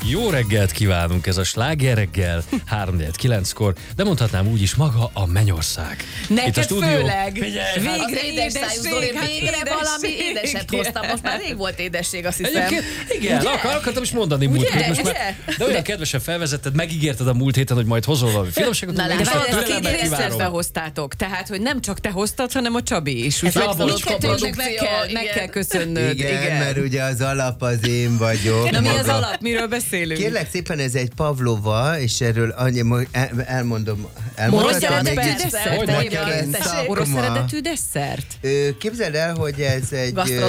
Jó reggelt kívánunk, ez a Sláger reggel, 3-9-kor, de mondhatnám úgy is maga a mennyország. Neked főleg. Végre édes Zoli, végre valami édeset hoztam. Most már rég volt édesség, azt hiszem. Igen, akartam is mondani múlt hét, most már, de olyan kedvesen felvezetted, megígérted a múlt héten, hogy majd hozol valami finomságot. Na, ezt két részletbe hoztátok, tehát, hogy nem csak te hoztad, hanem a Csabi is. Meg kell köszönnöd. Igen, mert ugye az alap az én vagyok. Na mi az alap? Miről beszélünk? Kérlek szépen, ez egy pavlova, és erről elmondom. Orosz eredetű desszert? Képzeld el, hogy ez egy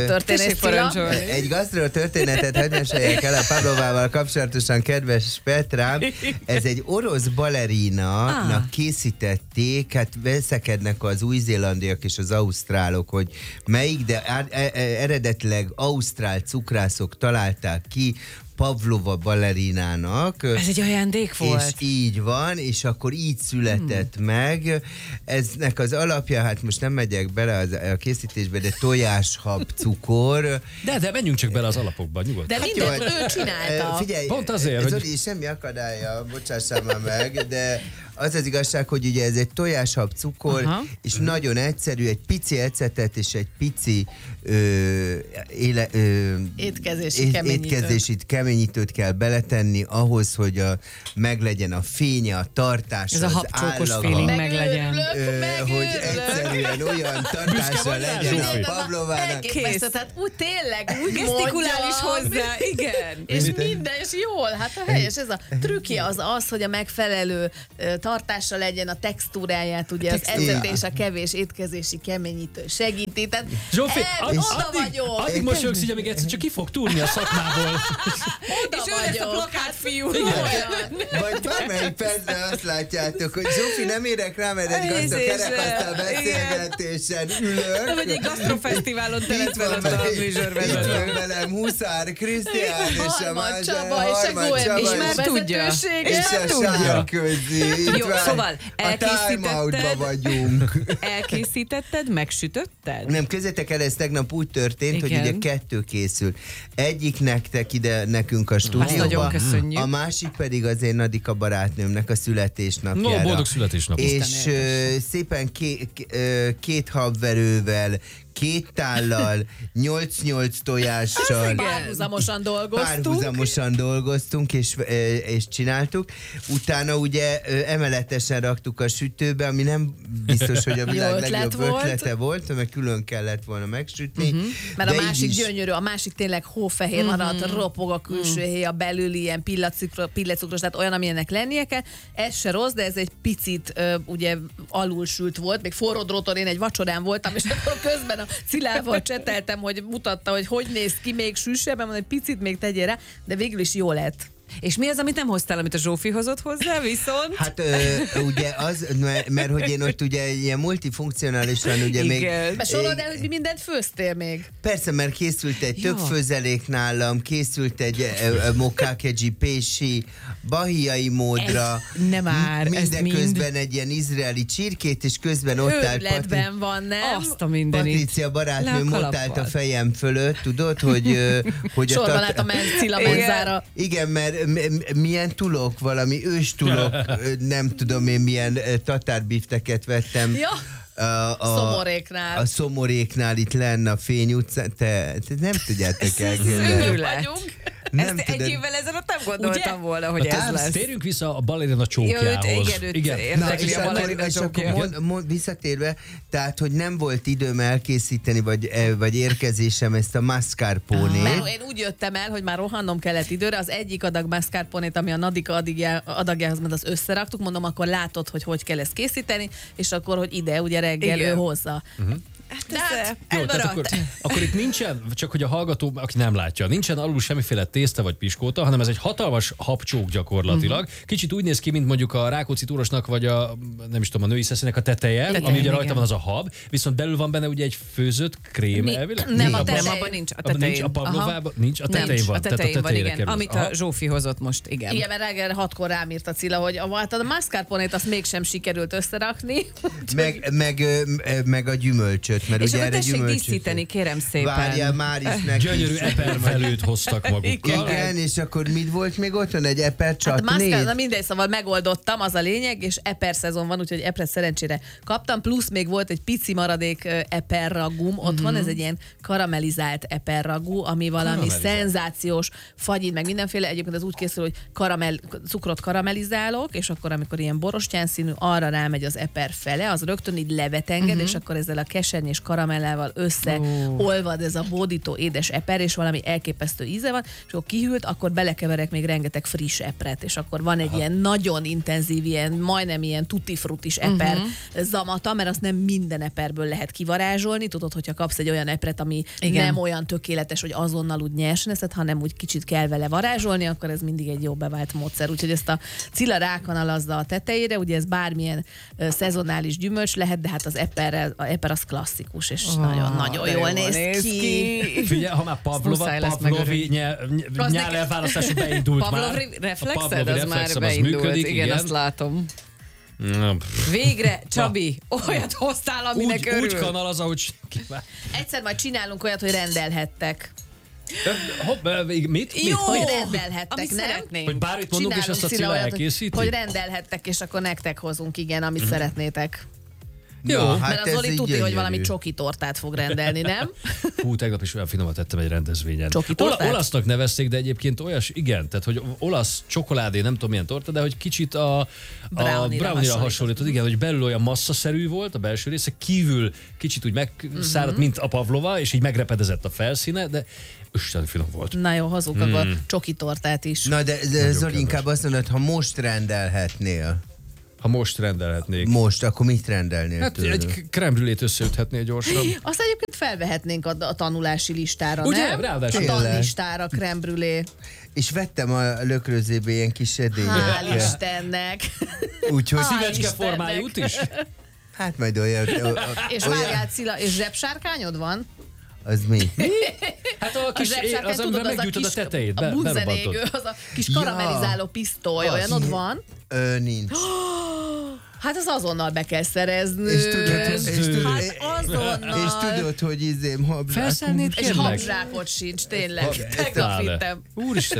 gasztrotörténet hadd meséljek el a pavlovával kapcsolatosan, kedves Petrám. Ez egy orosz balerinának készítették, hát veszekednek az új-zélandiak és az ausztrálok, hogy melyik, de eredetileg ausztrál cukrászok találták ki Pavlova balerinának. Ez egy ajándék volt. És így van, és akkor így született meg. Eznek az alapja, hát most nem megyek bele a készítésbe, de tojáshab, cukor. De menjünk csak bele az alapokba, nyugodtan. De mindent ő csinálta. Figyelj, pont azért, Zoli, semmi akadálya, bocsássál már meg, de az az igazság, hogy ugye ez egy tojáshab, cukor, és nagyon egyszerű, egy pici ecetet és egy pici étkezési keményítőt kell beletenni ahhoz, hogy meglegyen a fénye, a tartás, ez az habcsókos feeling meglegyen. Hogy egyszerűen olyan tartása legyen a pavlovának. Tehát úgy tényleg, úgy gesztikulális hozzá, igen. És minden, és jól, hát a helyes, ez a trükkje az, hogy a megfelelő tartása legyen, a textúráját, ugye az ecetés, a kevés étkezési keményítő segíti. Tehát Zsófi, addig mosolyogsz, hogy amíg egyszer csak ki fog túrni a szakmából. És ő lesz a plakátfiú. Vagy bármelyik percben azt látjátok, hogy Zsófi, nem érek rá, mert egy gasztrokerekasztal beszélgetésen ülök. Vagy egy gasztrofesztiválon telet veled a műsorvezető. Itt van velem Huszár Krisztián, és a Harmad Csaba, és már tudja. És a Sárközi. Jó, szóval elkészítetted, megsütötted? Nem, közétek el, ez tegnap úgy történt, hogy ugye 2 készül. Egyik nektek ide, nekünk a stúdióba, a másik pedig az én Nadika barátnőmnek a születésnapjára. No, boldog születésnap. És szépen 2 habverővel, 2 tállal, 8-8 tojással. Párhuzamosan dolgoztunk, és csináltuk. Utána ugye emeletesen raktuk a sütőbe, ami nem biztos, hogy a világ legjobb ötlete volt, mert külön kellett volna megsütni. Mert a másik gyönyörű, a másik tényleg hófehér maradt, ropog a külső héja, belül ilyen pillecukros, tehát olyan, amilyennek lennie kell. Ez se rossz, de ez egy picit ugye alulsült volt, még forró dróton én egy vacsorán voltam, és akkor közben a Cilával cseteltem, hogy mutatta, hogy néz ki még sűsebben, egy picit még tegyél rá, de végül is jó lett. És mi az, amit nem hoztál, amit a Zsófi hozott hozzá, viszont? Hát ugye az, mert hogy én ott ugye ilyen multifunkcionálisan ugye még... Sorolod el, hogy mi mindent főztél még? Persze, mert készült egy tök főzelék nálam, készült egy mokákegyi pési, bahiai módra. Mindeközben egy ilyen izraeli csirkét, és közben ott állt van, nem? Azt a mindenit. Patricia barátnőm ott állt a fejem fölött, tudod, hogy sorban állt a Cilla menzára. Igen, mert milyen tulok, valami őstulok, nem tudom én milyen tatárbiftek vettem. Ja. Szomoréknál. A Szomoréknál itt lenne a Fény utcán. Te nem tudjátok elképzelni. Ezt egy évvel ezelőtt nem gondoltam volna, hogy ez lesz. Térjünk vissza a balerina csókjához. Igen, érdekli a balerina csókja. Visszatérve, tehát, hogy nem volt időm elkészíteni, vagy érkezésem ezt a mascarpone-t. Mert én úgy jöttem el, hogy már rohannom kellett időre, az egyik adag mascarpone-t, ami a Nadika adagjához ment, az összeraktuk, mondom, akkor látod, hogy kell ezt készíteni, és akkor, hogy ide, ugye reggel ő hozza. Jó, akkor itt nincsen, csak hogy a hallgató, aki nem látja, nincsen alul semmiféle tészta vagy piskóta, hanem ez egy hatalmas habcsók gyakorlatilag. Kicsit úgy néz ki, mint mondjuk a Rákóczi túrosnak, vagy nem is tudom, a női szeszének a teteje, ami ugye rajta van az a hab, viszont belül van benne ugye egy főzött krém elvileg? Nem, abban nincs, a tetején. Nincs, a pavlovában nincs, a tetején van. A tetején van, igen. Amit a Zsófi hozott most, igen. Igen, mert reggel 6-kor rám írt a Cilla, hogy a mascarpone-t azt mégsem sikerült összerakni. Meg a gyümölcsöt. gyümölcsöt, mert és ugye akkor erre tessék gyümölcsöt. díszíteni, kérem szépen. Várjál már is neki. Gyönyörű eperfelőt hoztak magukkal. Igen, és akkor mit volt még otthon? Egy eper csatnéd? Na mindegy, szóval megoldottam, az a lényeg, és eper szezon van, úgyhogy epret szerencsére kaptam, plusz még volt egy pici maradék eperragum otthon, ez egy ilyen karamellizált eperragú, ami valami szenzációs fagyid, meg mindenféle. Egyébként ez úgy készül, hogy cukrot karamellizálok, és akkor amikor ilyen borostyán színű, arra rámegy az eper fele, az rögtön így levetenged, és akkor ezzel a kesernyés karamellával összeolvad ez a bódító édes eper, és valami elképesztő íze van, és akkor kihűlt, akkor belekeverek még rengeteg friss epret, és akkor van egy ilyen nagyon intenzív, ilyen, majdnem ilyen tutti-frutis eper zamata, mert azt nem minden eperből lehet kivarázsolni. Tudod, hogyha kapsz egy olyan epret, ami nem olyan tökéletes, hogy azonnal úgy nyersen eszed, hanem úgy kicsit kell vele varázsolni, akkor ez mindig egy jó bevált módszer. Úgyhogy ezt a Cilla rákanalazza a tetejére, ugye ez bármilyen szezonális gyümölcs lehet, de hát az eper az klasszikus, és nagyon-nagyon jól néz ki. Figyelj, ha már Pavlovi nyelelválasztása beindult már. Pavlovi reflexed, az már beindult. Működik, igen, azt látom. Végre, Csabi, olyat hoztál, aminek örül. Úgy kanalaz, ahogy... Egyszer majd csinálunk olyat, hogy rendelhettek. Mit? Jó, hogy rendelhettek, amit nem? szeretnénk. Hogy bármit mondunk, és azt a Cilla elkészíti? Hogy rendelhettek, és akkor nektek hozunk, igen, amit szeretnétek. Jó, hát mert az Zoli tudja, hogy valami csoki tortát fog rendelni, nem? Hú, tegnap is olyan finomat tettem egy rendezvényen. Csoki tortát? Olasznak nevezték, de egyébként igen, tehát hogy olasz csokoládé, nem tudom milyen torta, de hogy kicsit a brownie-ra hasonlított. Igen, hogy belül olyan masszaszerű volt a belső része, kívül kicsit úgy megszáradt, mint a pavlova, és így megrepedezett a felszíne, de Isten finom volt. Na jó, hozunk akkor csoki tortát is. Na de Zoli, inkább azt mondod, ha most rendelhetnél. Ha most rendelhetnék. Most, akkor mit rendelnél Hát tőle? egy krembrülét összeüthetnél gyorsan. Azt egyébként felvehetnénk a tanulási listára, Ugye? nem? Ráadásul. A tanlistára krembrülé. És vettem a lökrözébe ilyen kis edényeket. Hál' Istennek. Úgyhogy Szívecske formájút is? hát majd olyan... És várjál, Cilla, és zsebsárkányod van? Az mi? Hát a kis, az amivel meggyújtod a tetejét, a buzzenégő, az a kis karamellizáló pisztoly, olyanod van? Nincs. Hát az azonnal be kell szerezni. És tudod, hát azonnal. és tudod, hogy habzsák. Felszelnéd És kérlek? habzsákot sincs, tényleg. Tegnap vittem. Úristen,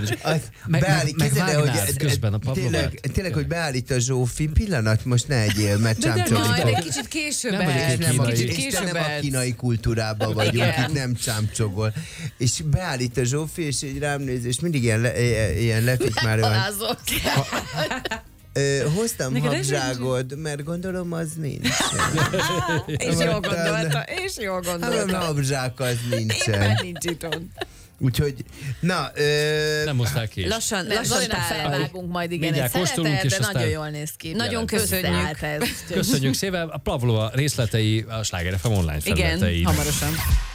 Beállít közben a pavlovát. Tényleg, hogy beállít a Zsófi, pillanat, most ne egyél, mert csámcsogni Majd fog. egy kicsit később Nem vagyok egy Nem, kínai. és te nem a kínai kultúrában vagyunk, itt nem csámcsogol. És beállít a Zsófi, és így rám néz, és mindig ilyen lefik már olyan. Meghalázott. Hoztam habzságot, mert gondolom az nincs. És jól gondolta, és jól Hát gondolta. habzsák az nincsen. Éppen nincs itthon. Úgyhogy, na... Nem hozták ki. Lassan Zolinak tál. felvágunk majd, igen, Mindjárt egy kóstolunk, szeretet, és de aztán- nagyon jól néz ki. Nagyon köszönjük. Összeállt ez. Köszönjük szépen. A Pavlova részletei a Sláger FM online Igen, felületein. hamarosan.